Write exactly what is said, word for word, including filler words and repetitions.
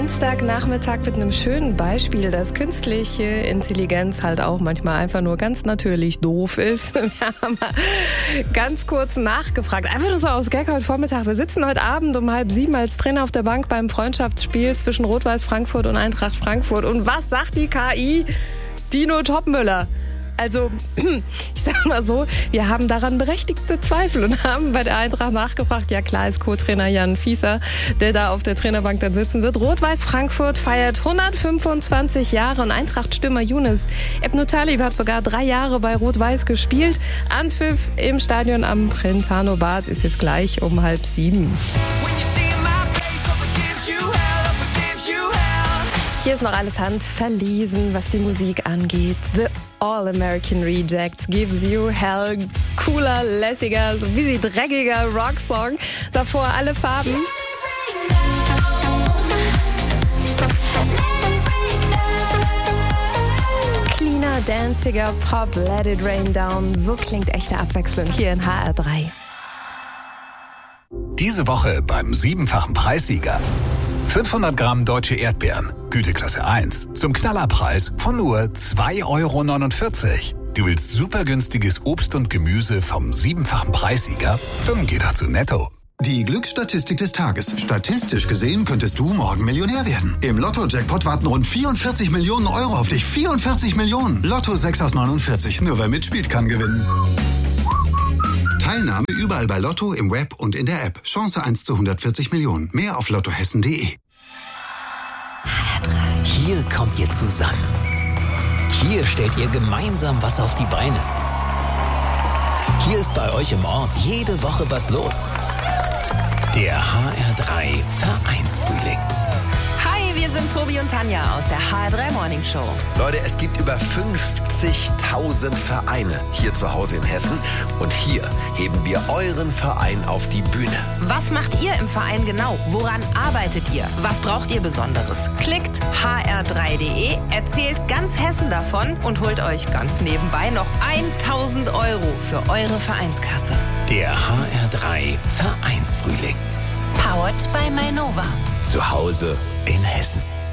Dienstagnachmittag mit einem schönen Beispiel, dass künstliche Intelligenz halt auch manchmal einfach nur ganz natürlich doof ist. Wir haben mal ganz kurz nachgefragt, einfach nur so aus Gag heute Vormittag. Wir sitzen heute Abend um halb sieben als Trainer auf der Bank beim Freundschaftsspiel zwischen Rot-Weiß Frankfurt und Eintracht Frankfurt. Und was sagt die K I? Dino Topmöller. Also, ich sag mal so, wir haben daran berechtigte Zweifel und haben bei der Eintracht nachgefragt. Ja klar ist Co-Trainer Jan Fieser, der da auf der Trainerbank dann sitzen wird. Rot-Weiß Frankfurt feiert hundertfünfundzwanzig Jahre und Eintracht-Stürmer Younes Ebn Talib hat sogar drei Jahre bei Rot-Weiß gespielt. Anpfiff im Stadion am Brentano Bad ist jetzt gleich um halb sieben. Hier ist noch alles handverlesen, was die Musik angeht. The All-American Rejects gives you hell. Cooler, lässiger, so wie sie dreckiger Rocksong. Davor alle Farben. Cleaner, danciger Pop, let it rain down. So klingt echte Abwechslung hier in H R drei. Diese Woche beim siebenfachen Preissieger. fünfhundert Gramm deutsche Erdbeeren, Güteklasse eins, zum Knallerpreis von nur zwei Euro neunundvierzig. Du willst super günstiges Obst und Gemüse vom siebenfachen Preissieger? Dann geh doch zu Netto. Die Glücksstatistik des Tages. Statistisch gesehen könntest du morgen Millionär werden. Im Lotto-Jackpot warten rund vierundvierzig Millionen Euro auf dich. vierundvierzig Millionen. Lotto sechs aus neunundvierzig. Nur wer mitspielt, kann gewinnen. Teilnahme überall bei Lotto, im Web und in der App. Chance eins zu hundertvierzig Millionen. Mehr auf lottohessen punkt de. Hier kommt ihr zusammen. Hier stellt ihr gemeinsam was auf die Beine. Hier ist bei euch im Ort jede Woche was los. Der H R drei Vereinsfrühling. Wir sind Tobi und Tanja aus der H R drei Morning Show. Leute, es gibt über fünfzigtausend Vereine hier zu Hause in Hessen. Und hier heben wir euren Verein auf die Bühne. Was macht ihr im Verein genau? Woran arbeitet ihr? Was braucht ihr Besonderes? Klickt h r drei punkt de, erzählt ganz Hessen davon und holt euch ganz nebenbei noch tausend Euro für eure Vereinskasse. Der H R drei Vereinsfrühling. Powered by Mainova. Zu Hause in Hessen.